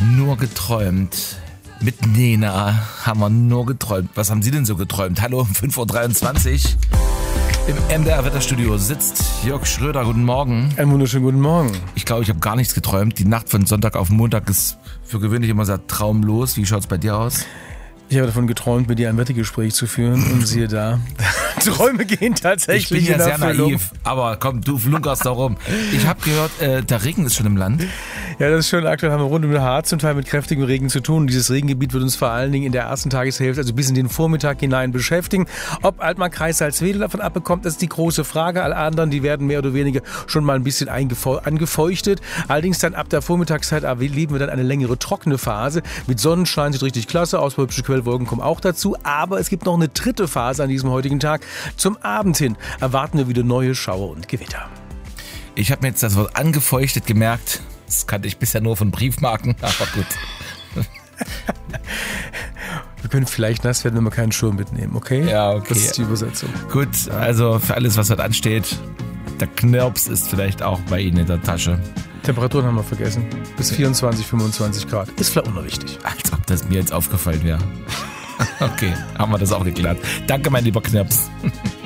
Nur geträumt. Mit Nena haben wir nur geträumt. Was haben Sie denn so geträumt? Hallo, um 5.23 Uhr. Im MDR-Wetterstudio sitzt Jörg Schröder. Guten Morgen. Einen wunderschönen guten Morgen. Ich glaube, ich habe gar nichts geträumt. Die Nacht von Sonntag auf Montag ist für gewöhnlich immer sehr traumlos. Wie schaut's bei dir aus? Ich habe davon geträumt, mit dir ein Wettergespräch zu führen und siehe da, Träume gehen tatsächlich Ich bin ja in sehr Erfüllung. naiv, aber komm, du flunkerst da rum. Ich habe gehört, der Regen ist schon im Land. Ja, das ist schon aktuell, haben wir rund um den Harz zum Teil mit kräftigem Regen zu tun. Dieses Regengebiet wird uns vor allen Dingen in der ersten Tageshälfte, also bis in den Vormittag hinein beschäftigen. Ob Altmark-Kreis Salzwedel davon abbekommt, ist die große Frage. Alle anderen, die werden mehr oder weniger schon mal ein bisschen angefeuchtet. Allerdings dann ab der Vormittagszeit erleben wir dann eine längere trockene Phase. Mit Sonnenschein sieht richtig klasse aus, hübsche Quellwolken kommen auch dazu. Aber es gibt noch eine dritte Phase an diesem heutigen Tag. Zum Abend hin erwarten wir wieder neue Schauer und Gewitter. Ich habe mir jetzt das Wort angefeuchtet gemerkt. Das kannte ich bisher nur von Briefmarken, aber gut. Wir können vielleicht nass werden, wenn wir keinen Schirm mitnehmen, okay? Ja, okay. Das ist die Übersetzung. Gut, also für alles, was heute ansteht, der Knirps ist vielleicht auch bei Ihnen in der Tasche. Temperaturen haben wir vergessen. Bis 24, 25 Grad. Ist vielleicht unwichtig. Als ob das mir jetzt aufgefallen wäre. Okay, haben wir das auch geklärt. Danke, mein lieber Knirps.